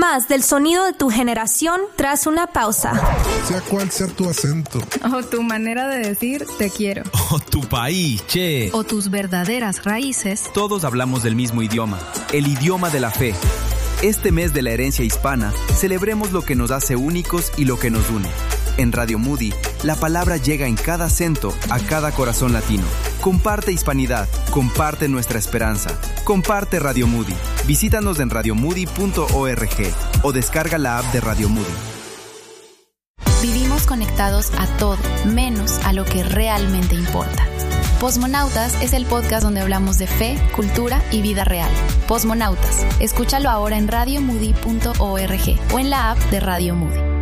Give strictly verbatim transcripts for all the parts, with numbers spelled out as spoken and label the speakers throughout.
Speaker 1: Más del sonido de tu generación tras una pausa.
Speaker 2: Sea cual sea tu acento.
Speaker 3: O tu manera de decir te quiero.
Speaker 4: O tu país, che.
Speaker 3: O tus verdaderas raíces.
Speaker 4: Todos hablamos del mismo idioma, el idioma de la fe. Este mes de la herencia hispana, celebremos lo que nos hace únicos y lo que nos une. En Radio Moody, la palabra llega en cada acento, a cada corazón latino. Comparte hispanidad, comparte nuestra esperanza. Comparte Radio Moody. Visítanos en radio moody punto org o descarga la app de Radio Moody.
Speaker 5: Vivimos conectados a todo, menos a lo que realmente importa. Posmonautas es el podcast donde hablamos de fe, cultura y vida real. Posmonautas, escúchalo ahora en radio moody punto org o en la app de Radio Moody.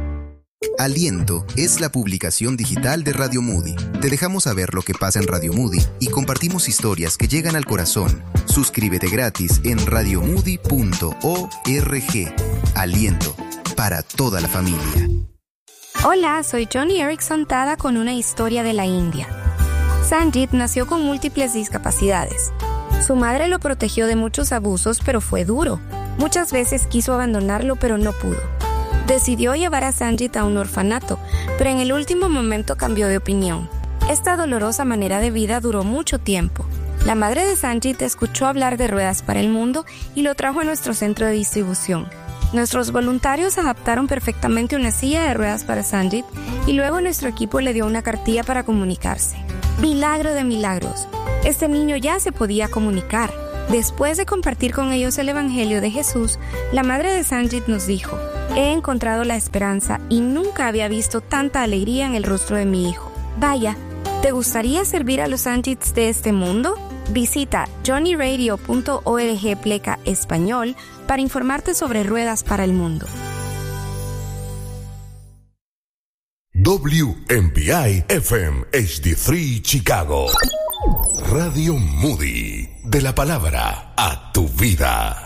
Speaker 6: Aliento es la publicación digital de Radio Moody. Te dejamos saber lo que pasa en Radio Moody y compartimos historias que llegan al corazón. Suscríbete gratis en radio moody punto org. Aliento, para toda la familia.
Speaker 7: Hola, soy Johnny Erickson Tada con una historia de la India. Sanjit nació con múltiples discapacidades. Su madre lo protegió de muchos abusos, pero fue duro. Muchas veces quiso abandonarlo, pero no pudo. Decidió llevar a Sanjit a un orfanato, pero en el último momento cambió de opinión. Esta dolorosa manera de vida duró mucho tiempo. La madre de Sanjit escuchó hablar de Ruedas para el Mundo y lo trajo a nuestro centro de distribución. Nuestros voluntarios adaptaron perfectamente una silla de ruedas para Sanjit y luego nuestro equipo le dio una cartilla para comunicarse. Milagro de milagros. Este niño ya se podía comunicar. Después de compartir con ellos el Evangelio de Jesús, la madre de Sanjit nos dijo: he encontrado la esperanza y nunca había visto tanta alegría en el rostro de mi hijo. Vaya, ¿te gustaría servir a los Sanjits de este mundo? Visita johnny radio punto org pleca español para informarte sobre Ruedas para el Mundo.
Speaker 2: W M P I F M H D tres Chicago. Radio Moody. De la palabra a tu vida.